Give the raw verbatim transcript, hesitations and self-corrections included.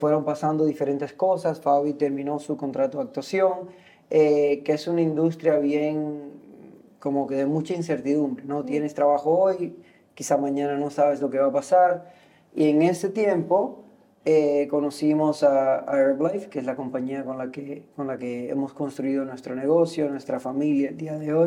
fueron pasando diferentes cosas. Fabi terminó su contrato de actuación, eh, que es una industria bien como que de mucha incertidumbre, ¿no? Tienes trabajo hoy, quizá mañana no sabes lo que va a pasar. Y en ese tiempo eh, conocimos a, a Herbalife, que es la compañía con la que, con la que hemos construido nuestro negocio, nuestra familia el día de hoy.